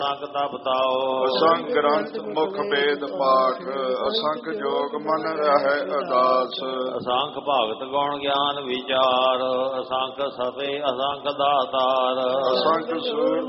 ਅਸੰਖ ਤਪ ਤਾਓ ਅਸੰਖ ਗ੍ਰੰਥ ਮੁਖ ਵੇਦ ਪਾਠ ਅਸੰਖ ਜੋਗ ਮਨ ਰਹਿ ਅਦਾਸ ਅਸੰਖ ਭਗਤ ਗੁਣ ਗਿਆਨ ਵਿਚਾਰ ਅਸੰਖ ਸਤੇ ਅਸੰਖ ਦਾਤਾਰ ਅਸੰਖ ਸੂਰ